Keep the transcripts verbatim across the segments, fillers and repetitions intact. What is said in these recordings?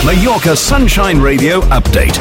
Mallorca Sunshine Radio update.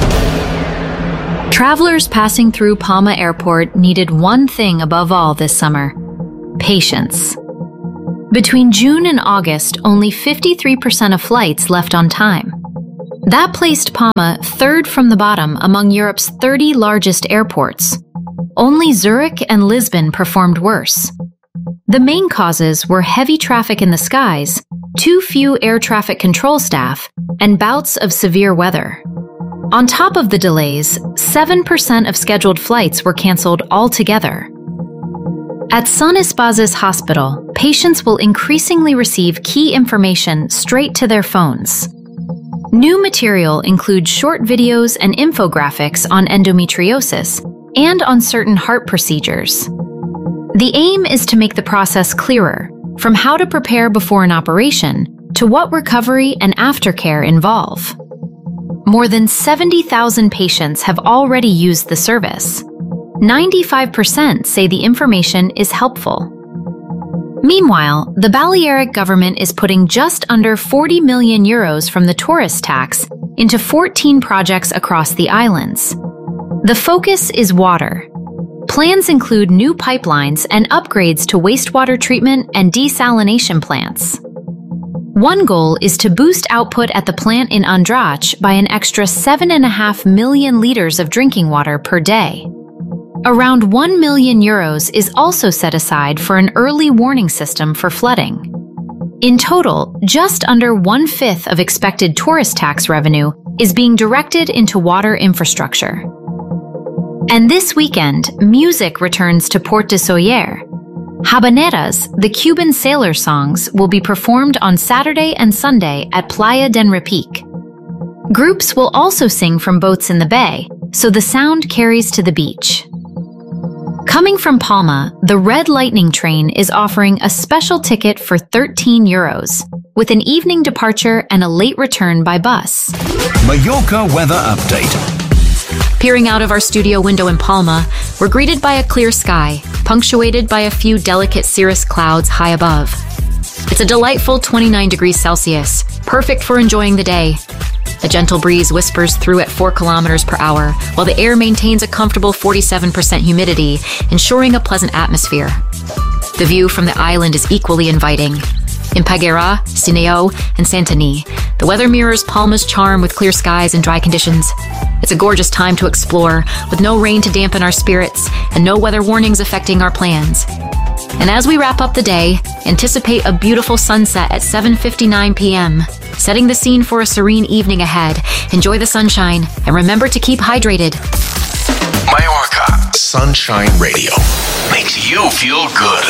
Travelers passing through Palma Airport needed one thing above all this summer: patience. Between June and August, only fifty-three percent of flights left on time. That placed Palma third from the bottom among Europe's thirty largest airports. Only Zurich and Lisbon performed worse. The main causes were heavy traffic in the skies, too few air traffic control staff, and bouts of severe weather. On top of the delays, seven percent of scheduled flights were canceled altogether. At San Espases Hospital, patients will increasingly receive key information straight to their phones. New material includes short videos and infographics on endometriosis and on certain heart procedures. The aim is to make the process clearer, from how to prepare before an operation to what recovery and aftercare involve. More than seventy thousand patients have already used the service. ninety-five percent say the information is helpful. Meanwhile, the Balearic government is putting just under forty million euros from the tourist tax into fourteen projects across the islands. The focus is water. Plans include new pipelines and upgrades to wastewater treatment and desalination plants. One goal is to boost output at the plant in Andrach by an extra seven point five million liters of drinking water per day. Around one million euros is also set aside for an early warning system for flooding. In total, just under one-fifth of expected tourist tax revenue is being directed into water infrastructure. And this weekend, music returns to Port de Sóller. Habaneras, the Cuban sailor songs, will be performed on Saturday and Sunday at Playa del Repique. Groups will also sing from boats in the bay, so the sound carries to the beach. Coming from Palma, the Red Lightning train is offering a special ticket for thirteen euros, with an evening departure and a late return by bus. Mallorca weather update. Peering out of our studio window in Palma, we're greeted by a clear sky, punctuated by a few delicate cirrus clouds high above. It's a delightful twenty-nine degrees Celsius, perfect for enjoying the day. A gentle breeze whispers through at four kilometers per hour, while the air maintains a comfortable forty-seven percent humidity, ensuring a pleasant atmosphere. The view from the island is equally inviting. In Peguera, Sineo, and Santany, the weather mirrors Palma's charm with clear skies and dry conditions. It's a gorgeous time to explore, with no rain to dampen our spirits and no weather warnings affecting our plans. And as we wrap up the day, anticipate a beautiful sunset at seven fifty-nine p m, setting the scene for a serene evening ahead. Enjoy the sunshine, and remember to keep hydrated. Mallorca Sunshine Radio makes you feel good.